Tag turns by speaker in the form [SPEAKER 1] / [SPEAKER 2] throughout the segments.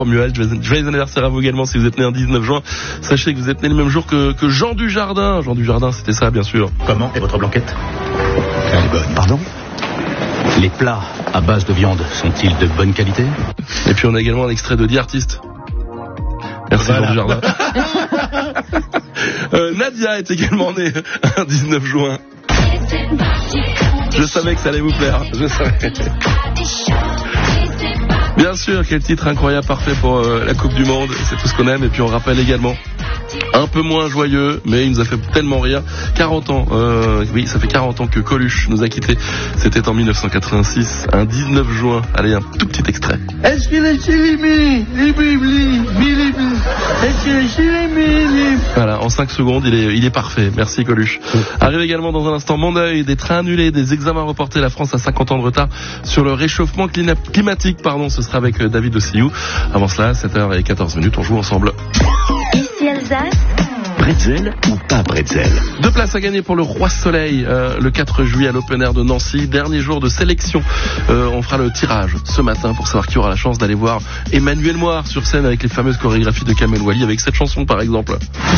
[SPEAKER 1] Romuald, joyeux anniversaire à vous également si vous êtes né un 19 juin. Sachez que vous êtes né le même jour que Jean Dujardin. Jean Dujardin, c'était ça, bien sûr.
[SPEAKER 2] Comment est votre blanquette?
[SPEAKER 3] Elle est bonne.
[SPEAKER 2] Pardon? Les plats à base de viande sont-ils de bonne qualité?
[SPEAKER 1] Et puis on a également un extrait de The Artist. Merci Jean Dujardin. Nadia est également née un 19 juin. Je savais que ça allait vous plaire. Je savais. Bien sûr, quel titre incroyable, parfait pour la Coupe du Monde. C'est tout ce qu'on aime. Et puis on rappelle également, un peu moins joyeux, mais il nous a fait tellement rire. 40 ans, oui, ça fait 40 ans que Coluche nous a quittés. C'était en 1986, un 19 juin. Allez, un tout petit extrait.
[SPEAKER 4] Est-ce que les chilimini,
[SPEAKER 1] Voilà, en 5 secondes, il est parfait. Merci Coluche. Arrive également dans un instant Mon œil, des trains annulés, des examens reportés. La France a 50 ans de retard sur le réchauffement climatique. Ce sera avec David Ossillou. Avant cela, 7h14, on joue ensemble.
[SPEAKER 5] Ici Alsace.
[SPEAKER 3] Bretzel ou pas bretzel?
[SPEAKER 1] 2 places à gagner pour le Roi Soleil le 4 juillet à l'Open Air de Nancy. Dernier jour de sélection. On fera le tirage ce matin pour savoir qui aura la chance d'aller voir Emmanuel Moir sur scène avec les fameuses chorégraphies de Kamel Wally, avec cette chanson par exemple.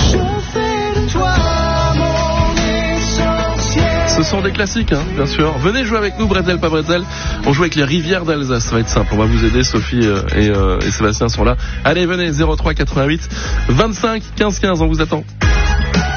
[SPEAKER 1] Ce sont des classiques, bien sûr. Venez jouer avec nous, Bretzel, pas Bretzel. On joue avec les rivières d'Alsace, ça va être simple. On va vous aider, Sophie et Sébastien sont là. Allez, venez, 03 88 25 15 15, on vous attend.